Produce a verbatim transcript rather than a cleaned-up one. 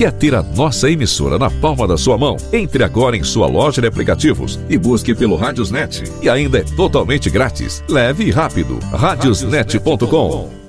Quer ter a nossa emissora na palma da sua mão? Entre agora em sua loja de aplicativos e busque pelo Radiosnet. E ainda é totalmente grátis. Leve e rápido. radiosnet ponto com.